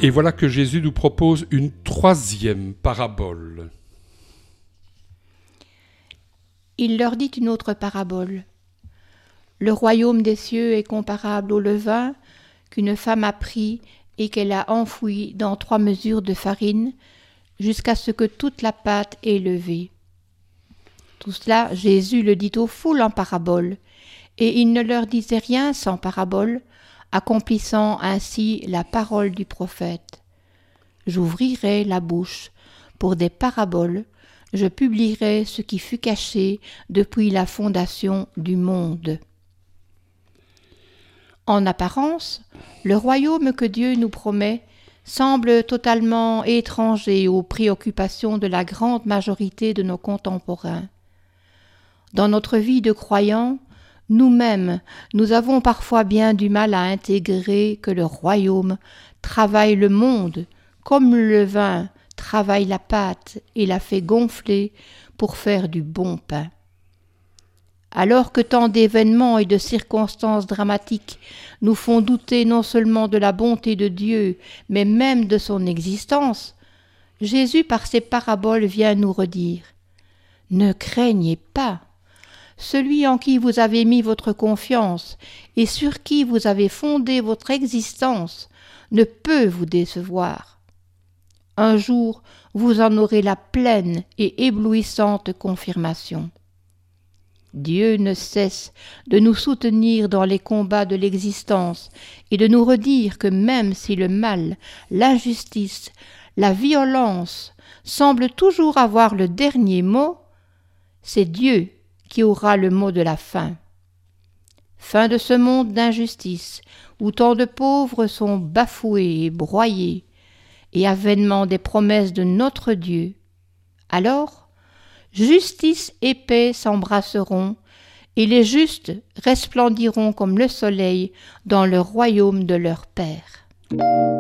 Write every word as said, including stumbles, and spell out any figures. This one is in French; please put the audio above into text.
Et voilà que Jésus nous propose une troisième parabole. Il leur dit une autre parabole. Le royaume des cieux est comparable au levain qu'une femme a pris et qu'elle a enfoui dans trois mesures de farine jusqu'à ce que toute la pâte ait levé. Tout cela, Jésus le dit aux foules en parabole, et il ne leur disait rien sans parabole, accomplissant ainsi la parole du prophète. J'ouvrirai la bouche pour des paraboles, je publierai ce qui fut caché depuis la fondation du monde. En apparence, le royaume que Dieu nous promet semble totalement étranger aux préoccupations de la grande majorité de nos contemporains. Dans notre vie de croyants, nous-mêmes, nous avons parfois bien du mal à intégrer que le royaume travaille le monde comme le levain travaille la pâte et la fait gonfler pour faire du bon pain. Alors que tant d'événements et de circonstances dramatiques nous font douter non seulement de la bonté de Dieu, mais même de son existence, Jésus par ses paraboles vient nous redire « Ne craignez pas ! Celui en qui vous avez mis votre confiance et sur qui vous avez fondé votre existence ne peut vous décevoir. Un jour, vous en aurez la pleine et éblouissante confirmation. Dieu ne cesse de nous soutenir dans les combats de l'existence et de nous redire que même si le mal, l'injustice, la violence semblent toujours avoir le dernier mot, c'est Dieu qui aura le mot de la fin. Fin de ce monde d'injustice, où tant de pauvres sont bafoués et broyés, et avènement des promesses de notre Dieu. Alors, justice et paix s'embrasseront, et les justes resplendiront comme le soleil dans le royaume de leur Père.